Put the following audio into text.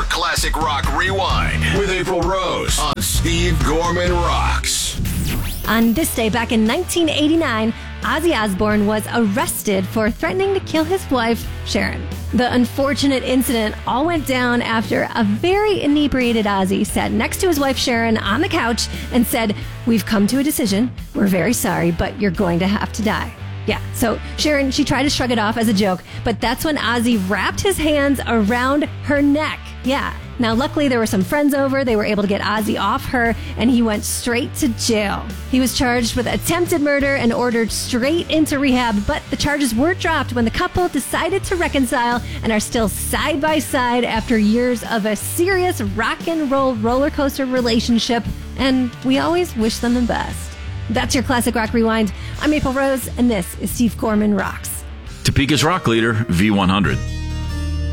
Classic Rock Rewind with April Rose on Steve Gorman Rocks. On this day, back in 1989, Ozzy Osbourne was arrested for threatening to kill his wife, Sharon. The unfortunate incident all went down after a very inebriated Ozzy sat next to his wife, Sharon, on the couch and said, "We've come to a decision. We're very sorry, but you're going to have to die." Yeah, so Sharon, she tried to shrug it off as a joke, but that's when Ozzy wrapped his hands around her neck. Yeah. Now, luckily, there were some friends over. They were able to get Ozzy off her, and he went straight to jail. He was charged with attempted murder and ordered straight into rehab, but the charges were dropped when the couple decided to reconcile and are still side by side after years of a serious rock and roll roller coaster relationship, and we always wish them the best. That's your Classic Rock Rewind. I'm April Rose, and this is Steve Gorman Rocks. Topeka's rock leader, V100.